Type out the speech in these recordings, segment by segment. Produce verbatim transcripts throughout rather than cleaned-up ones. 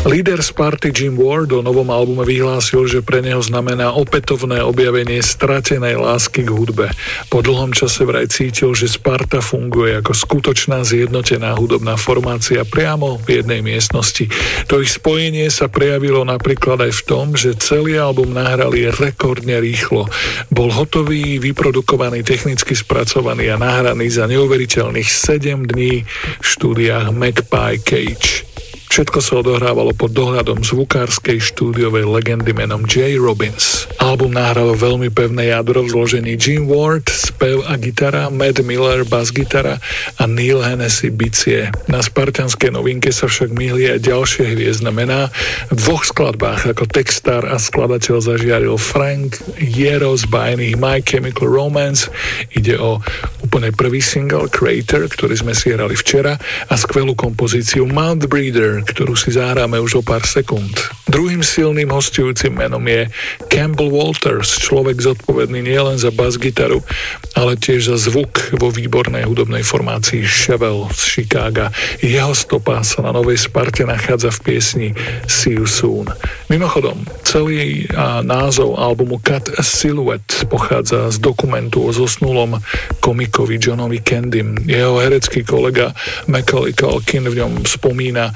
Líder Sparty Jim Ward o novom albume vyhlásil, že pre neho znamená opätovné objavenie stratenej lásky k hudbe. Po dlhom čase vraj cítil, že Sparta funguje ako skutočná zjednotená hudobná formácia priamo v jednej miestnosti. To ich spojenie sa prejavilo napríklad aj v tom, že celý album nahrali rekordne rýchlo. Bol hotový, vyprodukovaný, technicky spracovaný a nahraný za neuveriteľných sedem dní v štúdiách Magpie Cage. Všetko sa odohrávalo pod dohľadom zvukárskej štúdiovej legendy menom Jay Robbins. Album nahralo veľmi pevné jadro v zložení Jim Ward, spev a gitara, Matt Miller, bas-gitara a Neil Hennessy bicie. Na spartanskej novinke sa však myhli aj ďalšie hviezdne mená. V dvoch skladbách ako textár a skladateľ zažiaril Frank Iero z bajných My Chemical Romance. Ide o úplne prvý single Crater, ktorý sme si hrali včera, a skvelú kompozíciu Mouth Breeder, ktorú si zahráme už o pár sekúnd. Druhým silným hostujúcim menom je Campbell Walters, človek zodpovedný nielen za bas-gitaru, ale tiež za zvuk vo výbornej hudobnej formácii Chevelle z Chicaga. Jeho stopa sa na novej Sparte nachádza v piesni See You Soon. Mimochodom, celý názov albumu Cut a Silhouette pochádza z dokumentu o zosnulom komikovi Johnovi Candym. Jeho herecký kolega Macaulay Culkin v ňom spomína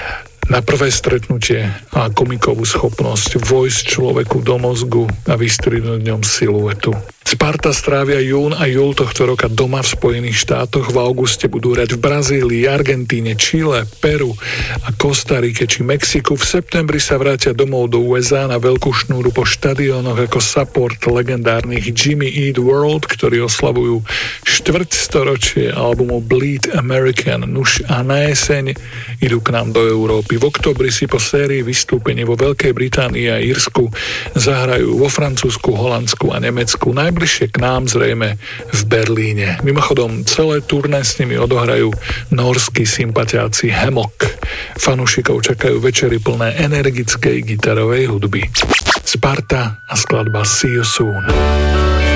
na prvé stretnutie a komikovú schopnosť vojsť človeku do mozgu a vystriednúť v ňom siluetu. Sparta strávia jún a júl tohto roka doma v Spojených štátoch. V auguste budú hrať v Brazílii, Argentíne, Čile, Peru a Kostarike či Mexiku. V septembri sa vrátia domov do ú es á na veľkú šnúru po štadiónoch ako support legendárnych Jimmy Eat World, ktorí oslavujú štvrťstoročie albumu Bleed American. Nuž a na jeseň idú k nám do Európy. V októbri si po sérii vystúpení vo Veľkej Británii a Írsku zahrajú vo Francúzsku, Holandsku a Nemecku. Najbližšie k nám zrejme v Berlíne. Mimochodom, celé turné s nimi odohrajú norskí sympatiáci Hammock. Fanúšikov čakajú večery plné energickej gitarovej hudby. Sparta a skladba See You Soon.